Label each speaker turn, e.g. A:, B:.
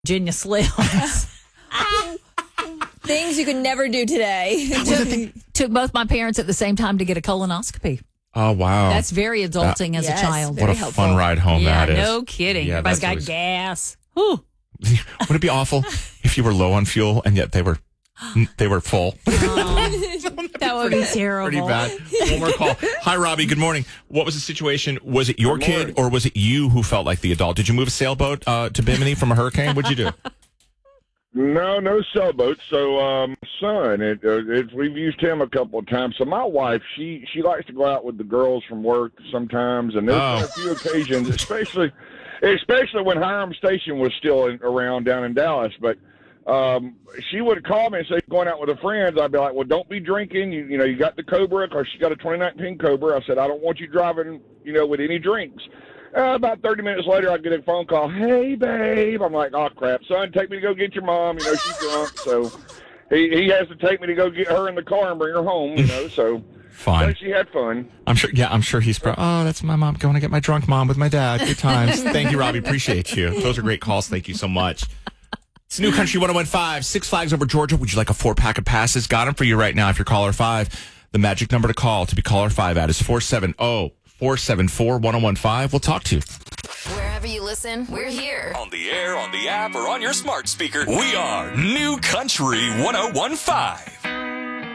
A: Virginia Slims.
B: Things you could never do today.
A: Took both my parents at the same time to get a colonoscopy.
C: Oh, wow.
A: That's very adulting as a child.
C: What a fun ride home that is.
A: No kidding.
C: Yeah,
A: Everybody's got
C: always...
A: gas. Whew.
C: Would it be awful if you were low on fuel and yet they were full?
A: That would be terrible.
C: Pretty bad. One more call. Hi, Robbie. Good morning. What was the situation? Was it your kid or was it you who felt like the adult? Did you move a sailboat to Bimini from a hurricane? What'd you do?
D: No sailboat. So, son, we've used him a couple of times. So my wife, she likes to go out with the girls from work sometimes, and there's been a few occasions, especially when Hiram Station was still around down in Dallas. But she would call me and say, going out with her friends. I'd be like, well, don't be drinking. You got the Cobra, because she got a 2019 Cobra. I said, I don't want you driving, with any drinks. About 30 minutes later, I get a phone call. Hey, babe. I'm like, oh, crap. Son, take me to go get your mom. She's drunk. So he has to take me to go get her in the car and bring her home, so.
C: Fine.
D: But she had fun.
C: I'm sure he's that's my mom going to get my drunk mom with my dad. Good times. Thank you, Robbie. Appreciate you. Those are great calls. Thank you so much. It's New Country 101.5, Six Flags Over Georgia. Would you like a 4-pack of passes? Got them for you right now if you're caller 5. The magic number to call to be caller 5 at is 470-474-1015. We'll talk to you.
E: Wherever you listen, we're here.
F: On the air, on the app, or on your smart speaker, we are New Country 101.5.